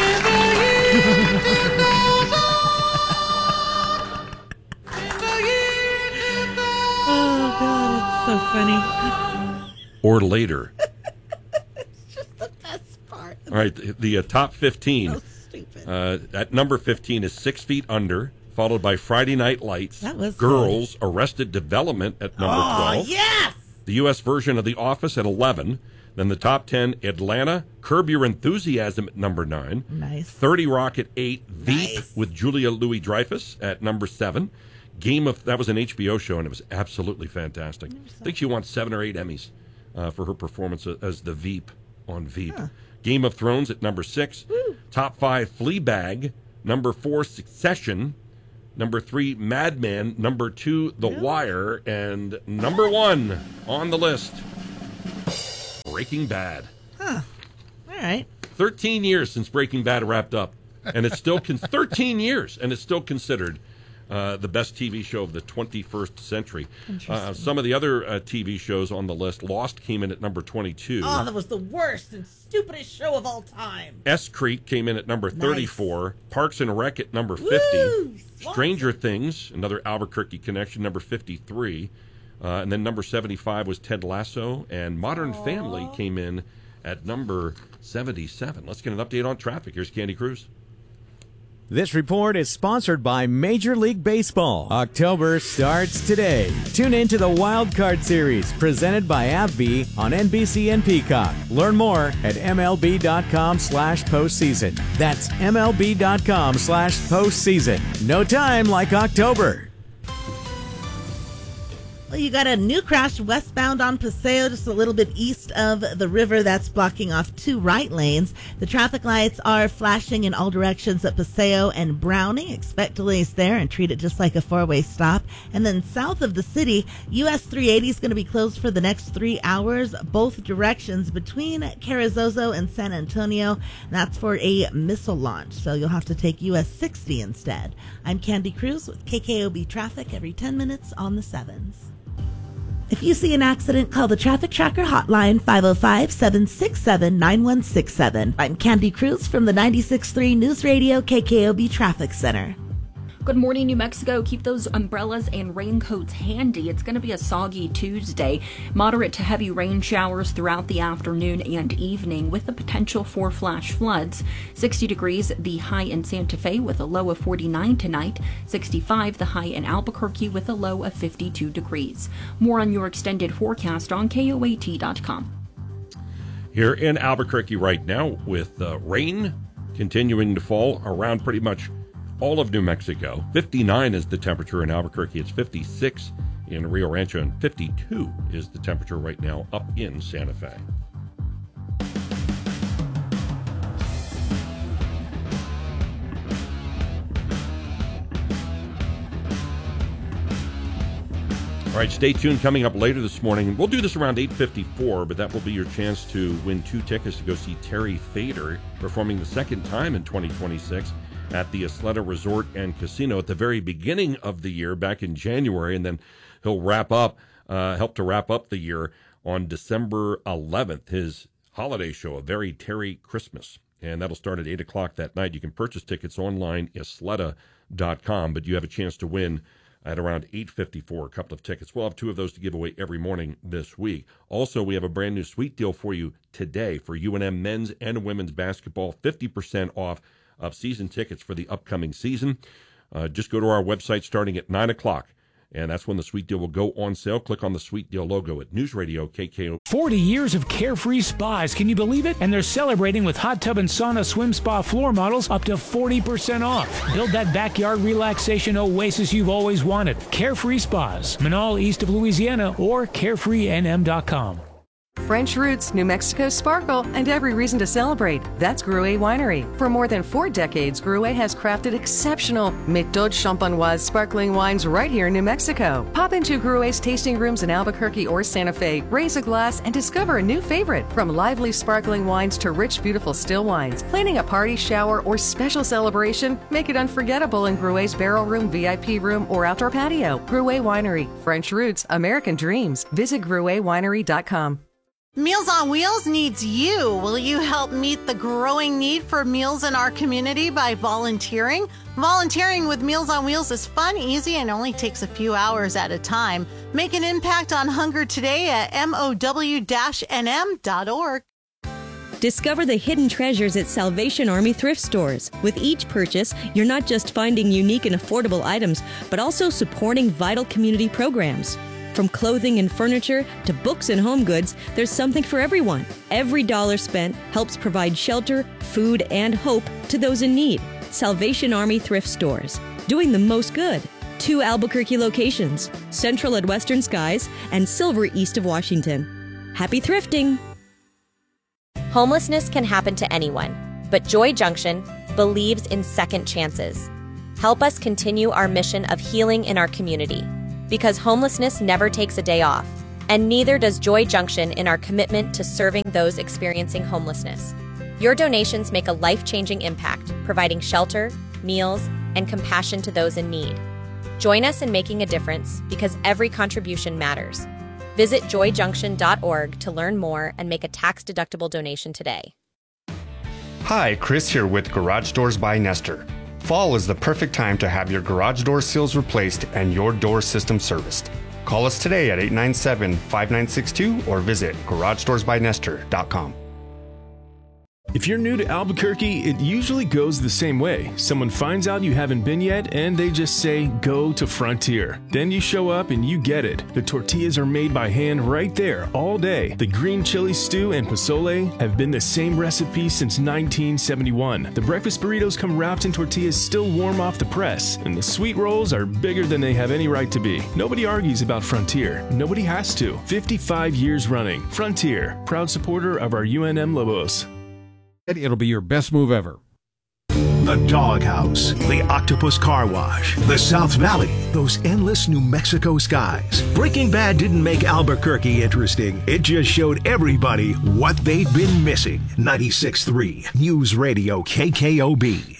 God, it's so funny. Or later. It's just the best part. All right, the, the uh, top fifteen. So stupid. Uh, at number fifteen is Six Feet Under, followed by Friday Night Lights. That was Girls, Arrested Development at number Oh, twelve. yes! The U S version of The Office at eleven. Then the top ten, Atlanta, Curb Your Enthusiasm at number nine. Nice. thirty Rock at eight. Veep with Julia Louis-Dreyfus at number seven. Game of, that was an H B O show, and it was absolutely fantastic. I think she won seven or eight Emmys uh, for her performance as the Veep on Veep. Huh. Game of Thrones at number six. Woo. Top five, Fleabag. Number four, Succession. Number three, Mad Men. Number two, The Wire. And number one on the list, Breaking Bad. Huh. All right. thirteen years since Breaking Bad wrapped up. And it's still, con- thirteen years, and it's still considered uh, the best T V show of the twenty-first century. Uh, some of the other uh, T V shows on the list, Lost came in at number twenty-two. Oh, that was the worst and stupidest show of all time. S Creek came in at number Nice. thirty-four. Parks and Rec at number fifty. Woo! Stranger Things, another Albuquerque connection, number fifty-three. Uh, and then number seventy-five was Ted Lasso. And Modern Aww. Family came in at number seventy-seven. Let's get an update on traffic. Here's Candy Cruz. This report is sponsored by Major League Baseball. October starts today. Tune in to the Wild Card Series presented by AbbVie on N B C and Peacock. Learn more at M L B dot com slash postseason. That's M L B dot com slash postseason. No time like October. Well, you got a new crash westbound on Paseo, just a little bit east of the river. That's blocking off two right lanes. The traffic lights are flashing in all directions at Paseo and Browning. Expect delays there and treat it just like a four-way stop. And then south of the city, U S three eighty is going to be closed for the next three hours, both directions between Carrizozo and San Antonio. That's for a missile launch, so you'll have to take U S sixty instead. I'm Candy Cruz with K K O B Traffic every ten minutes on the sevens. If you see an accident, call the Traffic Tracker hotline, five oh five, seven six seven, nine one six seven. I'm Candy Cruz from the ninety-six point three News Radio K K O B Traffic Center. Good morning, New Mexico. Keep those umbrellas and raincoats handy. It's going to be a soggy Tuesday. Moderate to heavy rain showers throughout the afternoon and evening with the potential for flash floods. sixty degrees, the high in Santa Fe with a low of forty-nine tonight. sixty-five, the high in Albuquerque with a low of fifty-two degrees. More on your extended forecast on K O A T dot com. Here in Albuquerque right now with uh, rain continuing to fall around pretty much all of New Mexico. fifty-nine is the temperature in Albuquerque. It's fifty-six in Rio Rancho, and fifty-two is the temperature right now up in Santa Fe. All right, stay tuned. Coming up later this morning, we'll do this around eight fifty-four, but that will be your chance to win two tickets to go see Terry Fader performing the second time in twenty twenty-six at the Isleta Resort and Casino at the very beginning of the year, back in January, and then he'll wrap up, uh, help to wrap up the year on December eleventh, his holiday show, A Very Terry Christmas. And that'll start at eight o'clock that night. You can purchase tickets online, isleta dot com, but you have a chance to win at around eight fifty-four, a couple of tickets. We'll have two of those to give away every morning this week. Also, we have a brand new sweet deal for you today for U N M men's and women's basketball, fifty percent off of season tickets for the upcoming season. Uh, just go to our website starting at nine o'clock, and that's when the sweet deal will go on sale. Click on the sweet deal logo at News Radio K K O. forty years of carefree spas. Can you believe it? And they're celebrating with hot tub and sauna swim spa floor models up to forty percent off. Build that backyard relaxation oasis you've always wanted. Carefree Spas, Manal, east of Louisiana, or carefree N M dot com. French roots, New Mexico sparkle, and every reason to celebrate. That's Gruet Winery. For more than four decades, Gruet has crafted exceptional Méthode Champenoise sparkling wines right here in New Mexico. Pop into Gruet's tasting rooms in Albuquerque or Santa Fe, raise a glass, and discover a new favorite. From lively sparkling wines to rich, beautiful still wines. Planning a party, shower, or special celebration? Make it unforgettable in Gruet's barrel room, V I P room, or outdoor patio. Gruet Winery. French roots, American dreams. Visit gruet winery dot com. Meals on Wheels needs you. Will you help meet the growing need for meals in our community by volunteering? Volunteering with Meals on Wheels is fun, easy, and only takes a few hours at a time. Make an impact on hunger today at M O W N M dot org. Discover the hidden treasures at Salvation Army thrift stores. With each purchase, you're not just finding unique and affordable items, but also supporting vital community programs. From clothing and furniture to books and home goods, there's something for everyone. Every dollar spent helps provide shelter, food, and hope to those in need. Salvation Army thrift stores, doing the most good. Two Albuquerque locations, Central at Western Skies and Silver east of Washington. Happy thrifting! Homelessness can happen to anyone, but Joy Junction believes in second chances. Help us continue our mission of healing in our community, because homelessness never takes a day off, and neither does Joy Junction in our commitment to serving those experiencing homelessness. Your donations make a life-changing impact, providing shelter, meals, and compassion to those in need. Join us in making a difference, because every contribution matters. Visit joy junction dot org to learn more and make a tax-deductible donation today. Hi, Chris here with Garage Doors by Nestor. Fall is the perfect time to have your garage door seals replaced and your door system serviced. Call us today at eight nine seven, five nine six two or visit garage doors by nestor dot com. If you're new to Albuquerque, it usually goes the same way. Someone finds out you haven't been yet, and they just say, go to Frontier. Then you show up and you get it. The tortillas are made by hand right there all day. The green chili stew and pozole have been the same recipe since nineteen seventy-one. The breakfast burritos come wrapped in tortillas still warm off the press, and the sweet rolls are bigger than they have any right to be. Nobody argues about Frontier. Nobody has to. fifty-five years running. Frontier, proud supporter of our U N M Lobos. It'll be your best move ever. The Doghouse, the Octopus Car Wash, the South Valley, those endless New Mexico skies. Breaking Bad didn't make Albuquerque interesting. It just showed everybody what they'd been missing. ninety-six point three News Radio K K O B.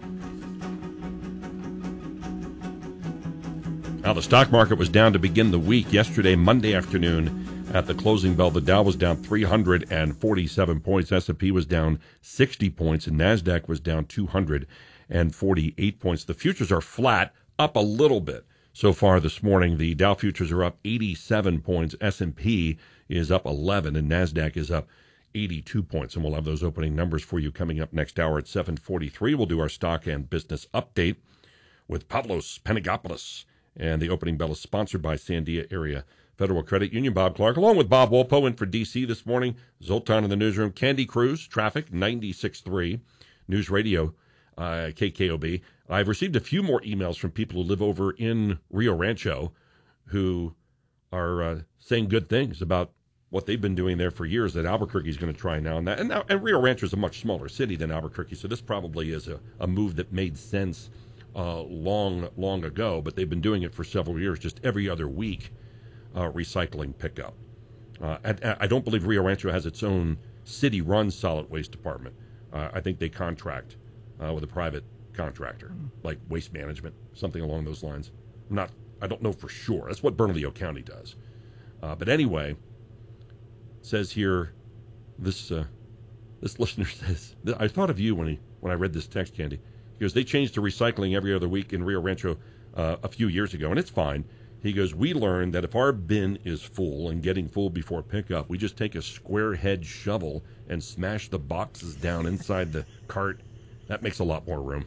Now, the stock market was down to begin the week. Yesterday, Monday afternoon, at the closing bell, the Dow was down three hundred forty-seven points. S and P was down sixty points, and NASDAQ was down two hundred forty-eight points. The futures are flat, up a little bit so far this morning. The Dow futures are up eighty-seven points. S and P is up eleven, and NASDAQ is up eighty-two points. And we'll have those opening numbers for you coming up next hour at seven forty-three. We'll do our stock and business update with Pavlos Panagopoulos. And the opening bell is sponsored by Sandia Area Federal Credit Union. Bob Clark, along with Bob Wolpo, in for D C this morning. Zoltan in the newsroom. Candy Cruz, traffic, ninety-six point three. News Radio, uh, K K O B. I've received a few more emails from people who live over in Rio Rancho who are uh, saying good things about what they've been doing there for years that Albuquerque is going to try now. And, that, and, now, and Rio Rancho is a much smaller city than Albuquerque, so this probably is a, a move that made sense uh, long, long ago, but they've been doing it for several years, just every other week. Uh, recycling pickup. Uh, and, and I don't believe Rio Rancho has its own city-run solid waste department. Uh, I think they contract uh, with a private contractor, like Waste Management, something along those lines. I'm not. I don't know for sure. That's what Bernalillo County does. Uh, but anyway, it says here, this uh, this listener says, I thought of you when he when I read this text, Candy. He goes, they changed to recycling every other week in Rio Rancho uh, a few years ago, and it's fine. He goes, we learned that if our bin is full and getting full before pickup, we just take a square head shovel and smash the boxes down inside the cart. That makes a lot more room.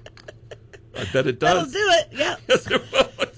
I bet it does. That'll do it, yeah. Yes, it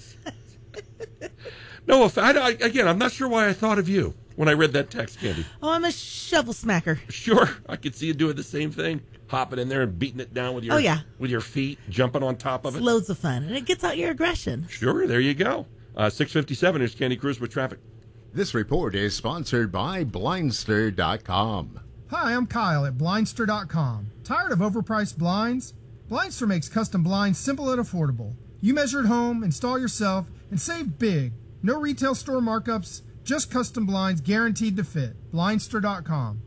will. No, I, I, again, I'm not sure why I thought of you when I read that text, Candy. Oh, I'm a shovel smacker. Sure, I could see you doing the same thing. Hopping in there and beating it down with your, oh, yeah. with your feet, jumping on top of it's it. Loads of fun, and it gets out your aggression. Sure, there you go. Uh, six fifty-seven, here's Candy Cruz with traffic. This report is sponsored by Blindster dot com. Hi, I'm Kyle at Blindster dot com. Tired of overpriced blinds? Blindster makes custom blinds simple and affordable. You measure at home, install yourself, and save big. No retail store markups, just custom blinds guaranteed to fit. Blindster dot com.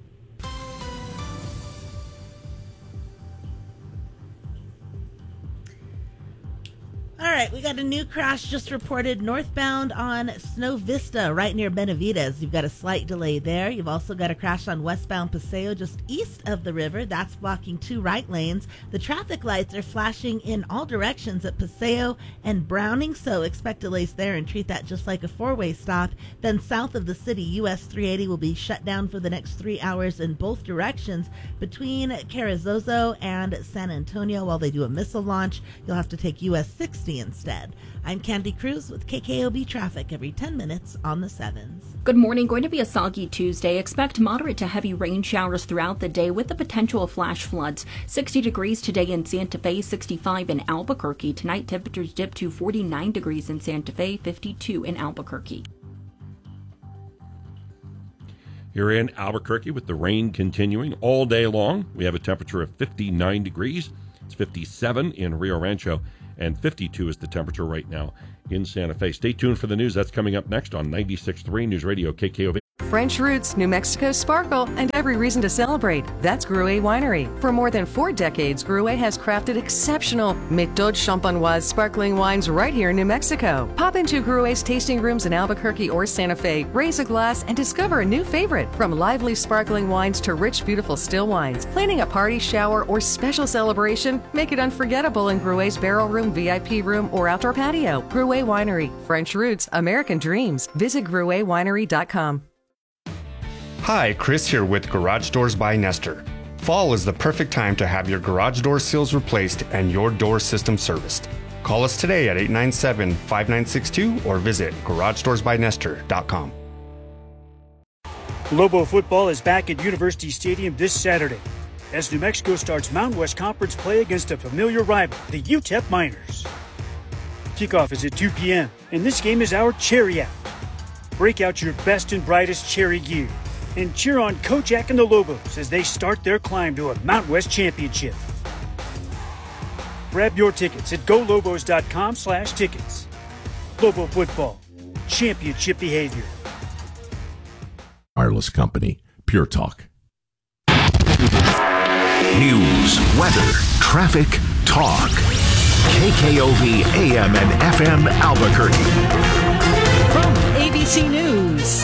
All right, we got a new crash just reported northbound on Snow Vista, right near Benavides. You've got a slight delay there. You've also got a crash on westbound Paseo, just east of the river. That's blocking two right lanes. The traffic lights are flashing in all directions at Paseo and Browning, so expect delays there and treat that just like a four-way stop. Then south of the city, U S three eighty will be shut down for the next three hours in both directions between Carrizozo and San Antonio while they do a missile launch. You'll have to take U S sixty instead. I'm Candy Cruz with K K O B traffic every ten minutes on the sevens. Good morning. Going to be a soggy Tuesday. Expect moderate to heavy rain showers throughout the day with the potential of flash floods. sixty degrees today in Santa Fe, sixty-five in Albuquerque. Tonight, temperatures dip to forty-nine degrees in Santa Fe, fifty-two in Albuquerque. Here in Albuquerque with the rain continuing all day long. We have a temperature of fifty-nine degrees. It's fifty-seven in Rio Rancho, and fifty-two is the temperature right now in Santa Fe. Stay tuned for the news. That's coming up next on ninety-six point three News Radio K K O B. French roots, New Mexico sparkle, and every reason to celebrate. That's Gruet Winery. For more than four decades, Gruet has crafted exceptional Méthode Champenoise sparkling wines right here in New Mexico. Pop into Gruet's tasting rooms in Albuquerque or Santa Fe, raise a glass, and discover a new favorite. From lively sparkling wines to rich, beautiful still wines. Planning a party, shower, or special celebration? Make it unforgettable in Gruet's Barrel Room, V I P Room, or outdoor patio. Gruet Winery. French roots, American dreams. Visit gruet winery dot com. Hi, Chris here with Garage Doors by Nestor. Fall is the perfect time to have your garage door seals replaced and your door system serviced. Call us today at eight nine seven, five nine six two or visit garage doors by nestor dot com. Lobo football is back at University Stadium this Saturday as New Mexico starts Mountain West Conference play against a familiar rival, the U T E P Miners. Kickoff is at two p.m. and this game is our Cherry Out. Break out your best and brightest cherry gear and cheer on Kojak and the Lobos as they start their climb to a Mountain West championship. Grab your tickets at go lobos dot com slash tickets. Lobo football, championship behavior. Wireless company, Pure Talk. News, weather, traffic, talk. K K O B A M and F M Albuquerque. From A B C News,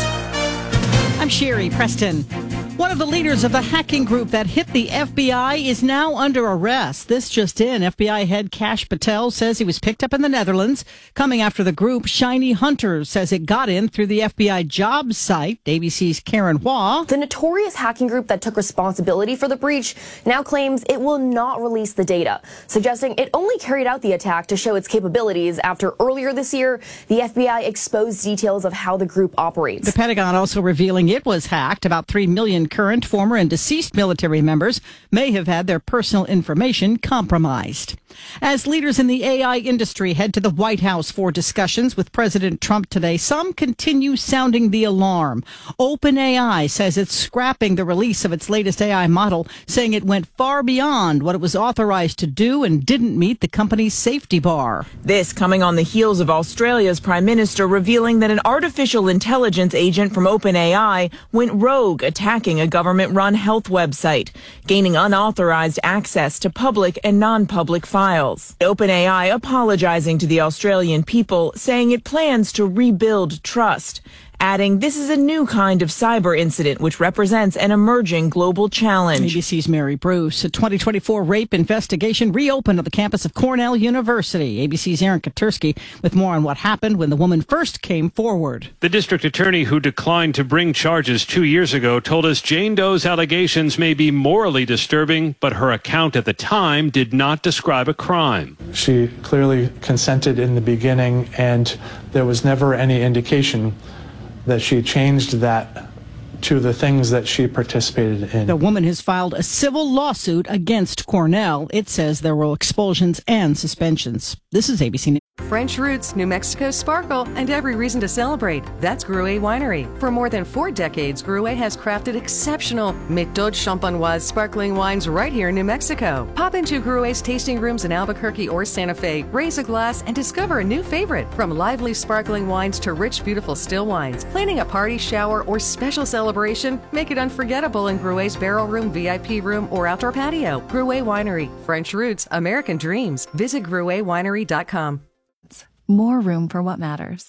I'm Sherry Preston. One of the leaders of the hacking group that hit the F B I is now under arrest. This just in. F B I head Kash Patel says he was picked up in the Netherlands, coming after the group Shiny Hunters says it got in through the F B I jobs site. A B C's Karen Hua. The notorious hacking group that took responsibility for the breach now claims it will not release the data, suggesting it only carried out the attack to show its capabilities after earlier this year, the F B I exposed details of how the group operates. The Pentagon also revealing it was hacked. About three million current, former, and deceased military members may have had their personal information compromised. As leaders in the A I industry head to the White House for discussions with President Trump today, some continue sounding the alarm. OpenAI says it's scrapping the release of its latest A I model, saying it went far beyond what it was authorized to do and didn't meet the company's safety bar. This coming on the heels of Australia's Prime Minister revealing that an artificial intelligence agent from OpenAI went rogue, attacking a government-run health website, gaining unauthorized access to public and non-public files. OpenAI apologizing to the Australian people, saying it plans to rebuild trust, adding this is a new kind of cyber incident which represents an emerging global challenge. A B C's Mary Bruce. A twenty twenty-four rape investigation reopened at the campus of Cornell University. A B C's Aaron Katursky with more on what happened when the woman first came forward. The district attorney who declined to bring charges two years ago told us Jane Doe's allegations may be morally disturbing, but her account at the time did not describe a crime. She clearly consented in the beginning, and there was never any indication that she changed that to the things that she participated in. The woman has filed a civil lawsuit against Cornell. It says there were expulsions and suspensions. This is A B C News. French roots, New Mexico sparkle, and every reason to celebrate. That's Gruet Winery. For more than four decades, Gruet has crafted exceptional Méthode Champenoise sparkling wines right here in New Mexico. Pop into Gruet's tasting rooms in Albuquerque or Santa Fe, raise a glass, and discover a new favorite. From lively sparkling wines to rich, beautiful still wines. Planning a party, shower, or special celebration? Make it unforgettable in Gruet's Barrel Room, V I P Room, or outdoor patio. Gruet Winery. French roots, American dreams. Visit gruet winery dot com. more room for what matters.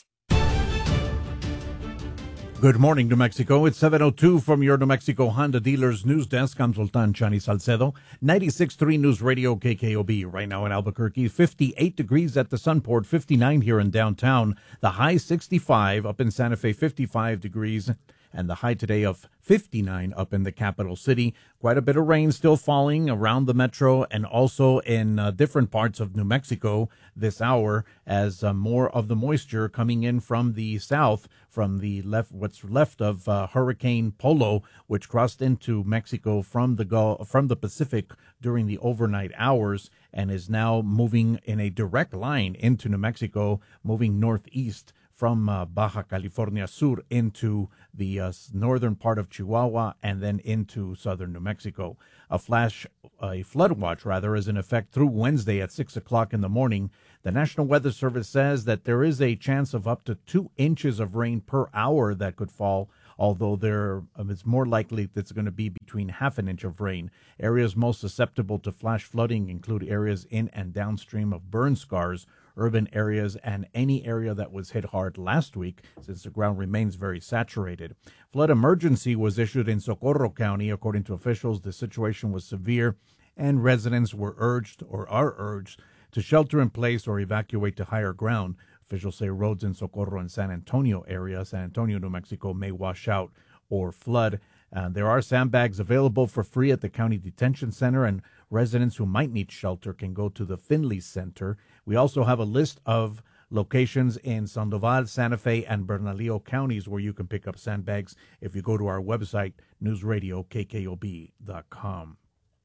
Good morning, New Mexico. It's seven oh two from your New Mexico Honda Dealers News Desk. I'm Sultan Chani Salcedo, ninety-six point three News Radio K K O B. Right now in Albuquerque, fifty-eight degrees at the Sunport, fifty-nine here in downtown. The high sixty-five, up in Santa Fe, fifty-five degrees. And the high today of fifty-nine up in the capital city. Quite a bit of rain still falling around the metro and also in uh, different parts of New Mexico this hour as uh, more of the moisture coming in from the south, from the left, what's left of uh, Hurricane Polo, which crossed into Mexico from the Gulf, from the Pacific during the overnight hours and is now moving in a direct line into New Mexico, moving northeast from uh, Baja California Sur into the uh, northern part of Chihuahua and then into southern New Mexico. A flash, a flood watch rather, is in effect through Wednesday at six o'clock in the morning. The National Weather Service says that there is a chance of up to two inches of rain per hour that could fall, although there um, it's more likely that it's going to be between half an inch of rain. Areas most susceptible to flash flooding include areas in and downstream of burn scars, urban areas, and any area that was hit hard last week, since the ground remains very saturated. Flood emergency was issued in Socorro County. According to officials, the situation was severe, and residents were urged or are urged to shelter in place or evacuate to higher ground. Officials say roads in Socorro and San Antonio area, San Antonio, New Mexico, may wash out or flood. Uh, there are sandbags available for free at the county detention center, and residents who might need shelter can go to the Finley Center. We also have a list of locations in Sandoval, Santa Fe, and Bernalillo counties where you can pick up sandbags if you go to our website, news radio k k o b dot com.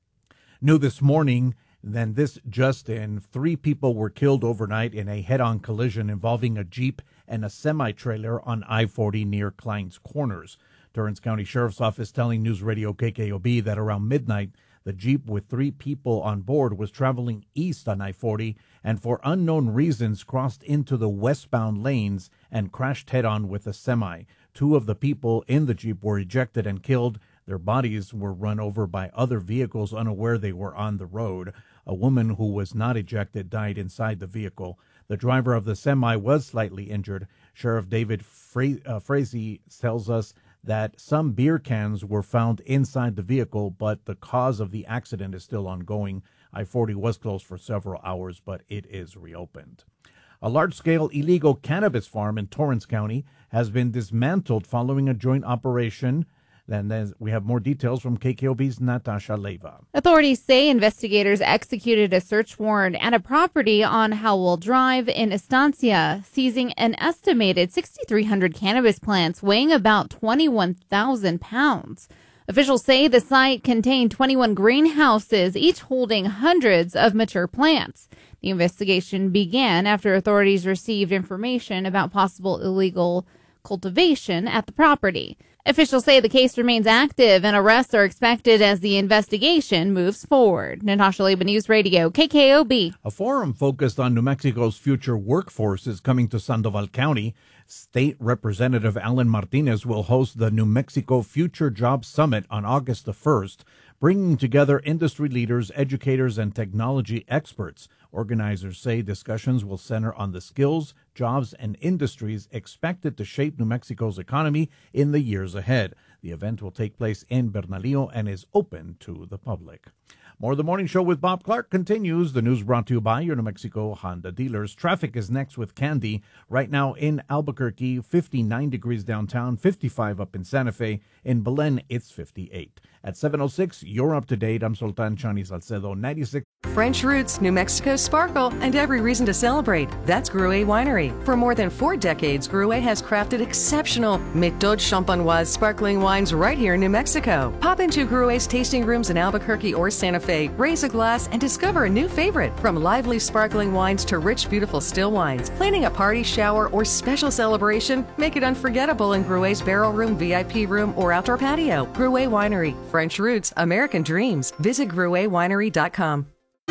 New this morning, then this just in, three people were killed overnight in a head-on collision involving a Jeep and a semi-trailer on I forty near Klein's Corners. Torrance County Sheriff's Office telling News Radio K K O B that around midnight, the Jeep with three people on board was traveling east on I forty and for unknown reasons crossed into the westbound lanes and crashed head-on with a semi. Two of the people in the Jeep were ejected and killed. Their bodies were run over by other vehicles unaware they were on the road. A woman who was not ejected died inside the vehicle. The driver of the semi was slightly injured. Sheriff David Fra- uh, Frazee tells us that some beer cans were found inside the vehicle, but the cause of the accident is still ongoing. I forty was closed for several hours, but it is reopened. A large-scale illegal cannabis farm in Torrance County has been dismantled following a joint operation. Then we have more details from K K O B's Natasha Leva. Authorities say investigators executed a search warrant at a property on Howell Drive in Estancia, seizing an estimated six thousand three hundred cannabis plants weighing about twenty-one thousand pounds. Officials say the site contained twenty-one greenhouses, each holding hundreds of mature plants. The investigation began after authorities received information about possible illegal cultivation at the property. Officials say the case remains active and arrests are expected as the investigation moves forward. Natasha Leba, News Radio, K K O B. A forum focused on New Mexico's future workforce is coming to Sandoval County. State Representative Alan Martinez will host the New Mexico Future Jobs Summit on August the first, bringing together industry leaders, educators, and technology experts. Organizers say discussions will center on the skills, jobs, and industries expected to shape New Mexico's economy in the years ahead. The event will take place in Bernalillo and is open to the public. More of the Morning Show with Bob Clark continues. The news brought to you by your New Mexico Honda dealers. Traffic is next with Candy. Right now in Albuquerque, fifty-nine degrees downtown, fifty-five up in Santa Fe. In Belen, it's fifty-eight. At seven oh six, you're up to date. I'm Sultan Chani Salcedo, ninety-six. French roots, New Mexico sparkle, and every reason to celebrate. That's Gruet Winery. For more than four decades, Gruet has crafted exceptional Méthode Champenoise sparkling wines right here in New Mexico. Pop into Gruet's tasting rooms in Albuquerque or Santa Fe, raise a glass, and discover a new favorite. From lively sparkling wines to rich, beautiful still wines. Planning a party, shower, or special celebration? Make it unforgettable in Gruet's barrel room, V I P room, or outdoor patio. Gruet Winery. French roots, American dreams. Visit gruet winery dot com.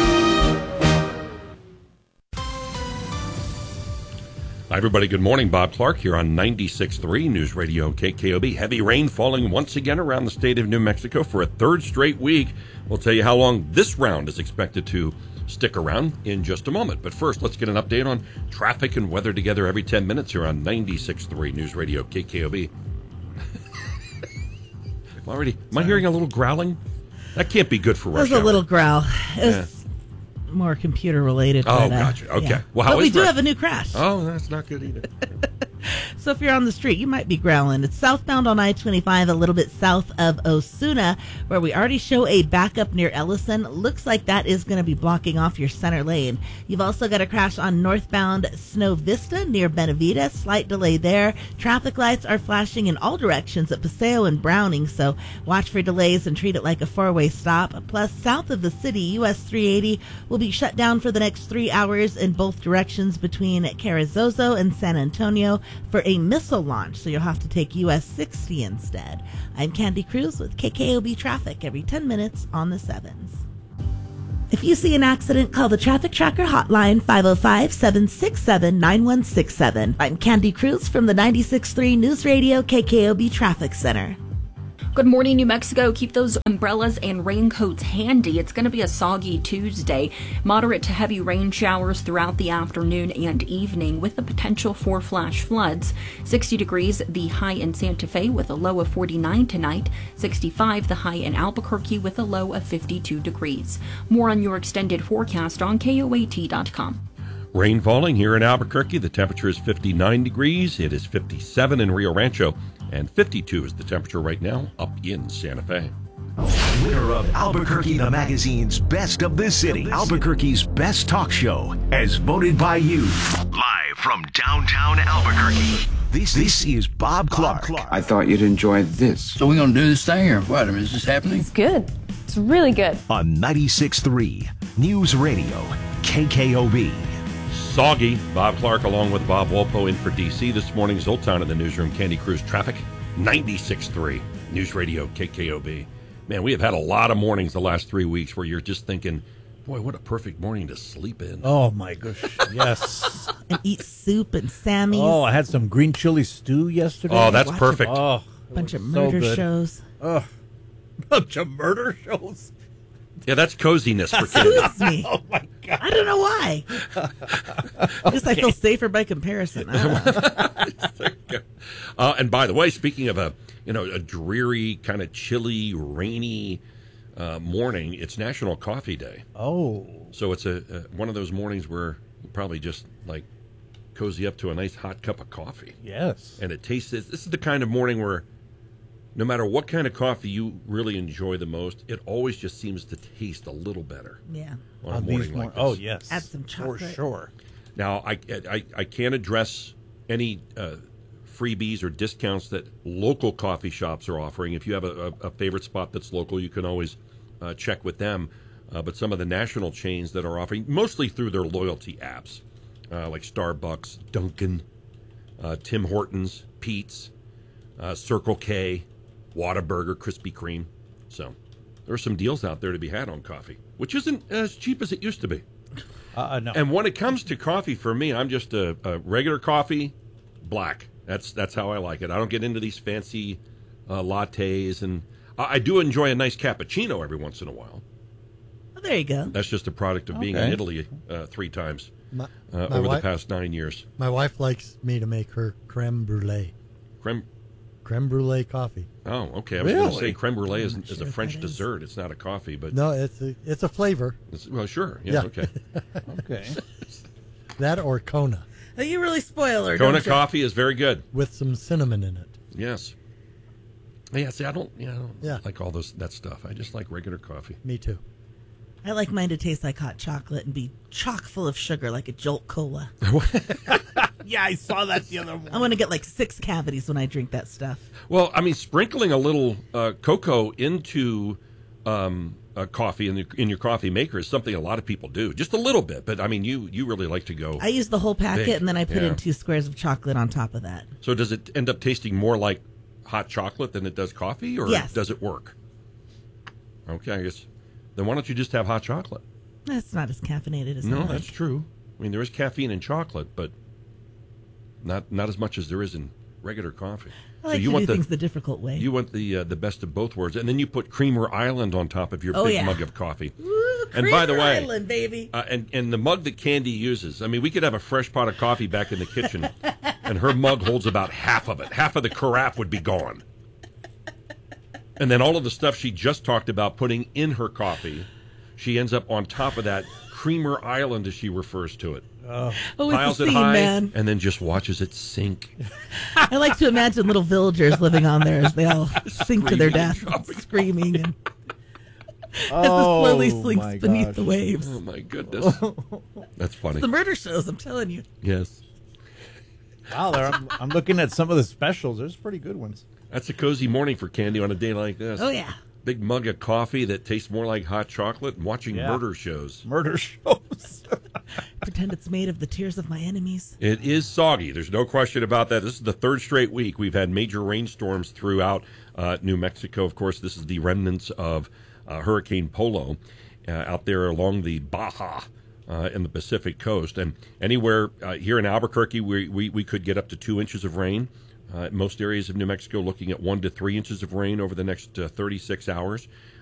Hi, everybody. Good morning. Bob Clark here on ninety-six point three News Radio K K O B. Heavy rain falling once again around the state of New Mexico for a third straight week. We'll tell you how long this round is expected to stick around in just a moment. But first, let's get an update on traffic and weather together every ten minutes here on ninety-six point three News Radio K K O B. Already, am I hearing a little growling? That can't be good for rush It was a hour. little growl. It was Yeah. more computer related. Oh, but, uh, gotcha. Okay. yeah. Well, how but we is do rush- have a new crash. Oh, that's not good either. So if you're on the street, you might be growling. It's southbound on I twenty-five, a little bit south of Osuna, where we already show a backup near Ellison. Looks like that is going to be blocking off your center lane. You've also got a crash on northbound Snow Vista near Benavides. Slight delay there. Traffic lights are flashing in all directions at Paseo and Browning, so watch for delays and treat it like a four-way stop. Plus, south of the city, U S three eighty will be shut down for the next three hours in both directions between Carrizozo and San Antonio for a missile launch, so you'll have to take U S sixty instead. I'm Candy Cruz with K K O B Traffic every ten minutes on the sevens. If you see an accident, call the Traffic Tracker hotline five oh five, seven six seven, nine one six seven. I'm Candy Cruz from the ninety-six point three News Radio K K O B Traffic Center. Good morning, New Mexico. Keep those umbrellas and raincoats handy. It's going to be a soggy Tuesday. Moderate to heavy rain showers throughout the afternoon and evening with the potential for flash floods. sixty degrees, the high in Santa Fe with a low of forty-nine tonight. sixty-five, the high in Albuquerque with a low of fifty-two degrees. More on your extended forecast on K O A T dot com. Rain falling here in Albuquerque. The temperature is fifty-nine degrees. It is fifty-seven in Rio Rancho. And fifty-two is the temperature right now up in Santa Fe. Winner of Albuquerque the Magazine's Best of the City, Albuquerque's best talk show, as voted by you. Live from downtown Albuquerque, this, this is Bob Clark. I thought you'd enjoy this. So we're going to do this thing or what? I mean, is this happening? It's good. It's really good. On ninety-six point three News Radio, K K O B. Soggy. Bob Clark along with Bob Wolpo in for D C this morning. Zoltan in the newsroom. Candy Cruz Traffic. ninety-six point three News Radio K K O B. Man, we have had a lot of mornings the last three weeks where you're just thinking, boy, what a perfect morning to sleep in. Oh, my gosh. Yes. And eat soup and Sammy's. Oh, I had some green chili stew yesterday. Oh, that's Watch perfect. A Oh, bunch of so murder good. shows. Oh, bunch of murder shows. Yeah, that's coziness for kids. Excuse me. Oh, my God. I don't know why. I guess I feel safer by comparison. I don't know. uh, and by the way, speaking of a you know a dreary, kind of chilly, rainy uh, morning, it's National Coffee Day. Oh, so it's a, a one of those mornings where you probably just like cozy up to a nice hot cup of coffee. Yes, and it tastes. This is the kind of morning where no matter what kind of coffee you really enjoy the most, it always just seems to taste a little better. Yeah. On a On morning these like mor- this. oh, yes. Add some chocolate. For sure. Now, I, I, I can't address any uh, freebies or discounts that local coffee shops are offering. If you have a, a, a favorite spot that's local, you can always uh, check with them. Uh, but some of the national chains that are offering, mostly through their loyalty apps, uh, like Starbucks, Dunkin', uh, Tim Hortons, Pete's, uh, Circle K, Whataburger, Krispy Kreme. So there are some deals out there to be had on coffee, which isn't as cheap as it used to be. Uh, no. And when it comes to coffee, for me, I'm just a, a regular coffee, black. That's that's how I like it. I don't get into these fancy uh, lattes, and I, I do enjoy a nice cappuccino every once in a while. Oh, there you go. That's just a product of being Okay. in Italy uh, three times My- uh, my over wife- the past nine years. My wife likes me to make her creme brulee. Creme Creme brulee coffee. Oh, okay. I was going to Really? say creme brulee is, I'm not is sure a what French that is. dessert. It's not a coffee, but No, it's a, it's a flavor. It's, well, sure. Yeah. Yeah. Okay. Okay. That or Kona Oh, you really spoil her, Kona don't you? coffee is very good. with some cinnamon in it. Yes. Yeah. See, I don't. Yeah. I don't Yeah. like all those that stuff. I just like regular coffee. Me too. I like mine to taste like hot chocolate and be chock full of sugar like a Jolt Cola. Yeah, I saw that the other morning. I want to get like six cavities when I drink that stuff. Well, I mean, sprinkling a little uh, cocoa into um, a coffee in, the, in your coffee maker is something a lot of people do. Just a little bit, but I mean, you you really like to go. I use the whole packet big. and then I put Yeah. in two squares of chocolate on top of that. So does it end up tasting more like hot chocolate than it does coffee, or Yes. does it work? Okay, I guess. Then why don't you just have hot chocolate? That's not as caffeinated as I No, like. that's true. I mean, there is caffeine in chocolate, but not not as much as there is in regular coffee. I like you to want do the things the difficult way. you want the uh, the best of both worlds, and then you put Creamer Island on top of your Oh, big yeah. mug of coffee. Woo. And by the Creamer way, Island, baby. Uh, and, and the mug that Candy uses, I mean, we could have a fresh pot of coffee back in the kitchen, and her mug holds about half of it. Half of the carafe would be gone. And then all of the stuff she just talked about putting in her coffee, she ends up on top of that Creamer Island, as she refers to it. Oh, Piles it's a it scene, high, man. and then just watches it sink. I like to imagine little villagers living on there as they all sink to their death, screaming, and as it slowly Oh, sinks my beneath gosh. the waves. Oh, my goodness. That's funny. It's the murder shows, I'm telling you. Yes. Wow, there, I'm, I'm looking at some of the specials. There's pretty good ones. That's a cozy morning for Candy on a day like this. Oh, yeah. Big mug of coffee that tastes more like hot chocolate and watching Yeah. murder shows. Murder shows. Pretend it's made of the tears of my enemies. It is soggy. There's no question about that. This is the third straight week we've had major rainstorms throughout uh, New Mexico. Of course, this is the remnants of uh, Hurricane Polo uh, out there along the Baja uh, in the Pacific coast. And anywhere uh, here in Albuquerque, we, we, we could get up to two inches of rain. Uh, most areas of New Mexico looking at one to three inches of rain over the next uh, thirty-six hours.